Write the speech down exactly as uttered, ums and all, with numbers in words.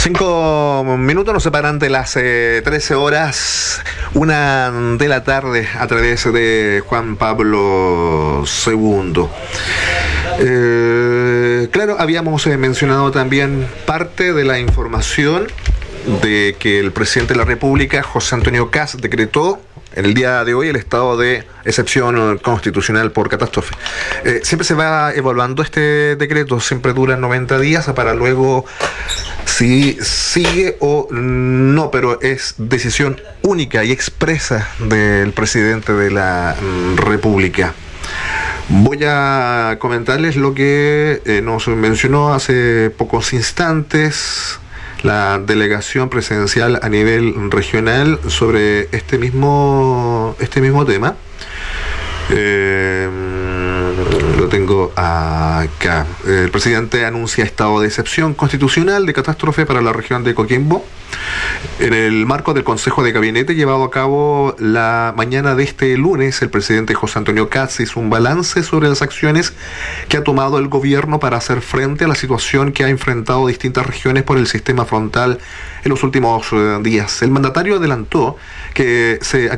Cinco minutos nos separan de las eh, trece horas, una de la tarde, a través de Juan Pablo segundo. Eh, claro, habíamos eh, mencionado también parte de la información de que el presidente de la República, José Antonio Kast, decretó en el día de hoy el estado de excepción constitucional por catástrofe. Eh, siempre se va evaluando este decreto, siempre dura noventa días para luego si sigue o no, pero es decisión única y expresa del presidente de la República. Voy a comentarles lo que eh, nos mencionó hace pocos instantes la delegación presidencial a nivel regional sobre este mismo este mismo tema. Eh, lo tengo acá. El presidente anuncia estado de excepción constitucional de catástrofe para la región de Coquimbo en el marco del Consejo de Gabinete llevado a cabo la mañana de este lunes. El presidente José Antonio Kast hizo un balance sobre las acciones que ha tomado el gobierno para hacer frente a la situación que ha enfrentado distintas regiones por el sistema frontal en los últimos uh, días. El mandatario adelantó que se